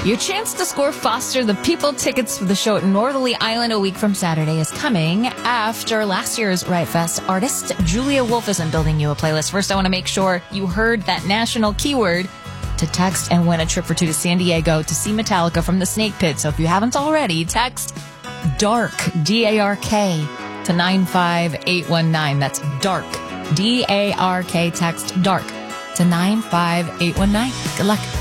Your chance to score Foster the People tickets for the show at Northerly Island a week from Saturday is coming after last year's Riot Fest. Artist Julia Wolf isn't building you a playlist. First, I want to make sure you heard that national keyword to text and win a trip for two to San Diego to see Metallica from the Snake Pit. So if you haven't already, text DARK, D-A-R-K, to 95819. That's DARK, D-A-R-K, text DARK to 95819. Good luck.